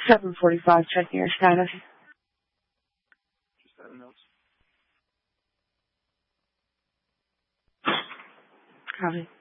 7:45, checking your status. Just got notes. Copy.